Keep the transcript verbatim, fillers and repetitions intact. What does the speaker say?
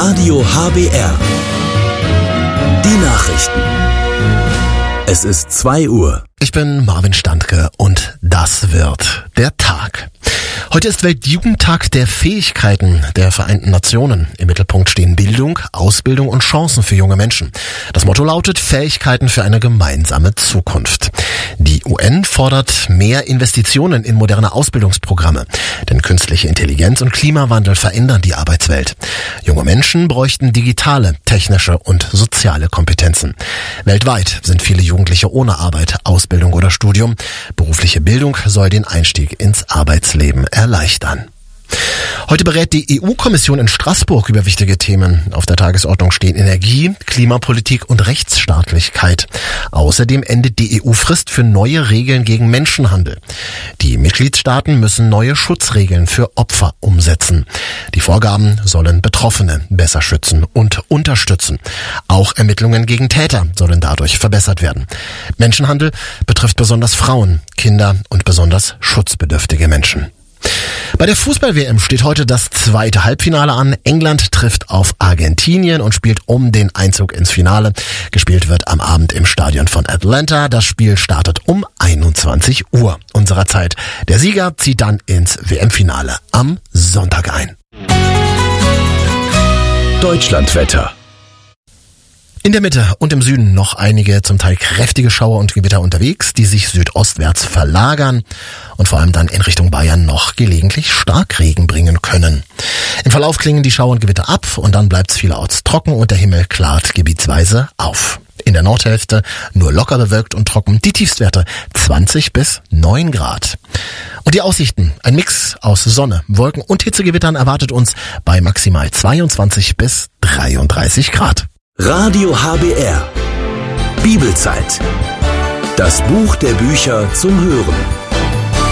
Radio H B R. Die Nachrichten. Es ist zwei Uhr. Ich bin Marvin Standke und das wird der Tag. Heute ist Weltjugendtag der Fähigkeiten der Vereinten Nationen. Im Mittelpunkt stehen Bildung, Ausbildung und Chancen für junge Menschen. Das Motto lautet Fähigkeiten für eine gemeinsame Zukunft. Die U N fordert mehr Investitionen in moderne Ausbildungsprogramme, denn künstliche Intelligenz und Klimawandel verändern die Arbeitswelt. Junge Menschen bräuchten digitale, technische und soziale Kompetenzen. Weltweit sind viele Jugendliche ohne Arbeit, Ausbildung oder Studium. Berufliche Bildung soll den Einstieg ins Arbeitsleben erleichtern. Heute berät die E U-Kommission in Straßburg über wichtige Themen. Auf der Tagesordnung stehen Energie, Klimapolitik und Rechtsstaatlichkeit. Außerdem endet die E U-Frist für neue Regeln gegen Menschenhandel. Die Mitgliedstaaten müssen neue Schutzregeln für Opfer umsetzen. Die Vorgaben sollen Betroffene besser schützen und unterstützen. Auch Ermittlungen gegen Täter sollen dadurch verbessert werden. Menschenhandel betrifft besonders Frauen, Kinder und besonders schutzbedürftige Menschen. Bei der Fußball-W M steht heute das zweite Halbfinale an. England trifft auf Argentinien und spielt um den Einzug ins Finale. Gespielt wird am Abend im Stadion von Atlanta. Das Spiel startet um einundzwanzig Uhr unserer Zeit. Der Sieger zieht dann ins W M-Finale am Sonntag ein. Deutschlandwetter. In der Mitte und im Süden noch einige zum Teil kräftige Schauer und Gewitter unterwegs, die sich südostwärts verlagern und vor allem dann in Richtung Bayern noch gelegentlich Starkregen bringen können. Im Verlauf klingen die Schauer und Gewitter ab und dann bleibt es vielerorts trocken und der Himmel klart gebietsweise auf. In der Nordhälfte nur locker bewölkt und trocken, die Tiefstwerte zwanzig bis neun Grad. Und die Aussichten, ein Mix aus Sonne, Wolken und Hitzegewittern erwartet uns bei maximal zweiundzwanzig bis dreiunddreißig Grad. Radio H B R. Bibelzeit. Das Buch der Bücher zum Hören.